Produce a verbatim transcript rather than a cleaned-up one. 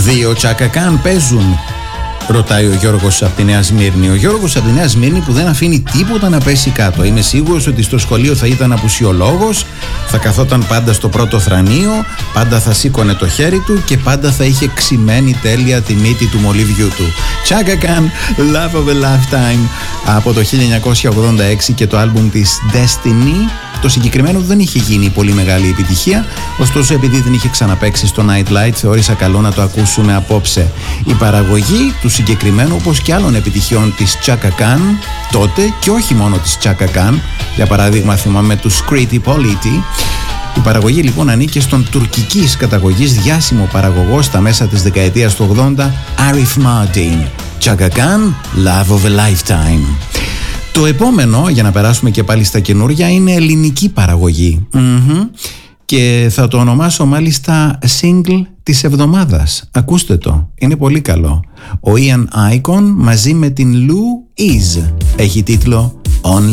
Δύο Chaka Khan παίζουν, ρωτάει ο Γιώργος από τη Νέα Σμύρνη. Ο Γιώργος από τη Νέα Σμύρνη που δεν αφήνει τίποτα να πέσει κάτω. Είμαι σίγουρος ότι στο σχολείο θα ήταν απουσιολόγος, θα καθόταν πάντα στο πρώτο θρανείο, πάντα θα σήκωνε το χέρι του και πάντα θα είχε ξημένη τέλεια τη μύτη του μολύβιου του. Chaka Khan, Love of a Lifetime, από το χίλια εννιακόσια ογδόντα έξι και το άλμπουμ της Destiny. Το συγκεκριμένο δεν είχε γίνει πολύ μεγάλη επιτυχία, ωστόσο επειδή δεν είχε ξαναπαίξει στο Nightlight θεώρησα καλό να το ακούσουμε απόψε. Η παραγωγή του συγκεκριμένου, όπως και άλλων επιτυχιών της Chaka Khan τότε, και όχι μόνο της Chaka Khan, για παράδειγμα θυμάμαι του Skriti Politi, η παραγωγή λοιπόν ανήκε στον τουρκικής καταγωγής διάσημο παραγωγό στα μέσα της δεκαετίας του ογδόντα, Arif Mardin. Chaka Khan, Love of a Lifetime. Το επόμενο, για να περάσουμε και πάλι στα καινούρια, είναι ελληνική παραγωγή. Mm-hmm. Και θα το ονομάσω μάλιστα single της εβδομάδας. Ακούστε το, είναι πολύ καλό. Ο Ian Icon μαζί με την Lou Is έχει τίτλο Only